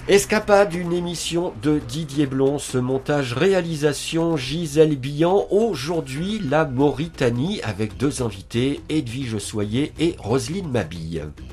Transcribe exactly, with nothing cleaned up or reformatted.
Escapade, une émission de Didier Blon, ce montage réalisation Gisèle Billan. Aujourd'hui, la Mauritanie avec deux invités, Edwige Soyer et Roselyne Mabille.